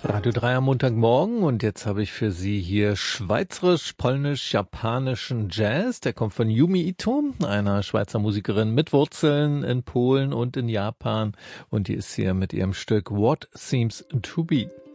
Radio 3 am Montagmorgen und jetzt habe ich für Sie hier schweizerisch-polnisch-japanischen Jazz. Der kommt von Yumi Ito, einer Schweizer Musikerin mit Wurzeln in Polen und in Japan, und die ist hier mit ihrem Stück What Seems to Be.